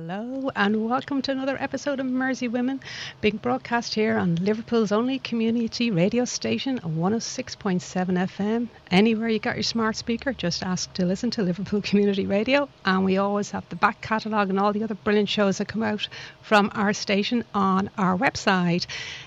Hello and welcome to another episode of Mersey Women, being broadcast here on Liverpool's only community radio station, 106.7 FM. Anywhere you got your smart speaker, just ask to listen to Liverpool Community Radio, and we always have the back catalogue and all the other brilliant shows that come out from our station on our website,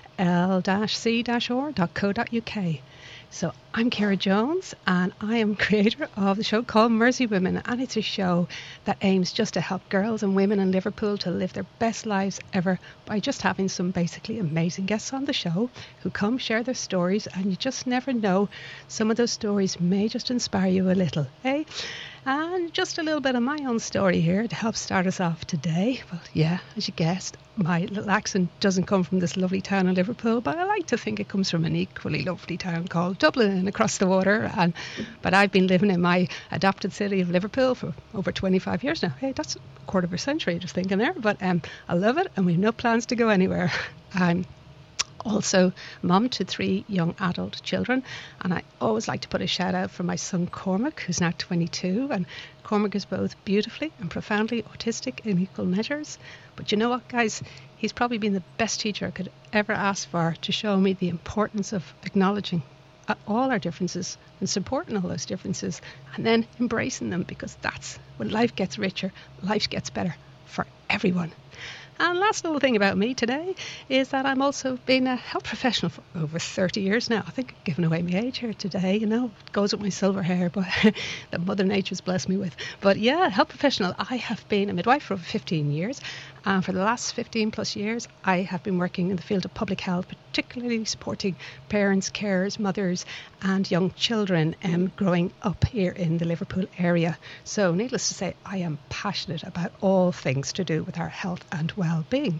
l-c-or.co.uk. So I'm Ciara Jones and I am creator of the show called Mersey Women, and it's a show that aims just to help girls and women in Liverpool to live their best lives ever by just having some basically amazing guests on the show who come share their stories, and you just never know, some of those stories may just inspire you a little, eh? And just a little bit of my own story here to help start us off today. Well, yeah, as you guessed, my little accent doesn't come from this lovely town of Liverpool, but I like to think it comes from an equally lovely town called Dublin across the water. But I've been living in my adopted city of Liverpool for over 25 years now. Hey, that's a quarter of a century, just thinking there. But I love it, and we've no plans to go anywhere. I'm also mum to 3 young adult children, and I always like to put a shout out for my son Cormac, who's now 22, and Cormac is both beautifully and profoundly autistic in equal measures. But you know what, guys, he's probably been the best teacher I could ever ask for, to show me the importance of acknowledging all our differences and supporting all those differences and then embracing them, because that's when life gets richer, life gets better for everyone. And last little thing about me today is that I'm also been a health professional for over 30 years now. I think I've given away my age here today, you know, it goes with my silver hair, but that Mother Nature's blessed me with. But yeah, health professional. I have been a midwife for over 15 years. And for the last 15 plus years, I have been working in the field of public health, particularly supporting parents, carers, mothers and young children growing up here in the Liverpool area. So needless to say, I am passionate about all things to do with our health and well-being.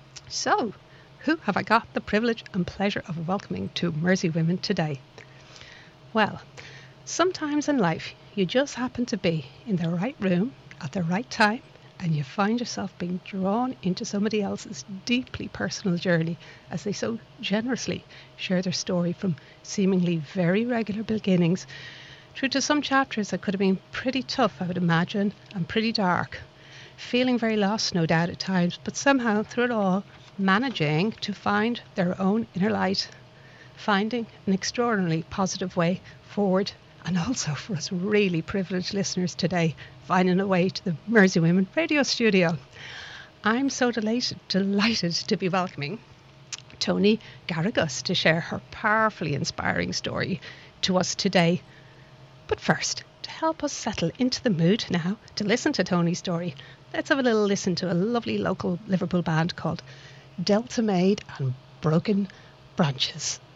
So who have I got the privilege and pleasure of welcoming to Mersey Women today? Well, sometimes in life you just happen to be in the right room at the right time, and you find yourself being drawn into somebody else's deeply personal journey as they so generously share their story from seemingly very regular beginnings through to some chapters that could have been pretty tough, I would imagine, and pretty dark. Feeling very lost, no doubt, at times, but somehow through it all managing to find their own inner light, finding an extraordinarily positive way forward. And also for us really privileged listeners today, finding a way to the Mersey Women radio studio. I'm so delighted to be welcoming Tony Garrigus to share her powerfully inspiring story to us today. But first, to help us settle into the mood now to listen to Tony's story, let's have a little listen to a lovely local Liverpool band called Delta Maid and Broken Branches.